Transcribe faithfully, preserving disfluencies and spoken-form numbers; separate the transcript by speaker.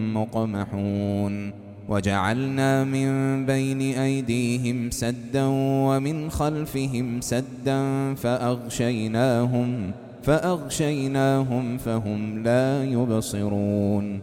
Speaker 1: مقمحون وجعلنا من بين أيديهم سدا ومن خلفهم سدا فأغشيناهم فأغشيناهم فهم لا يبصرون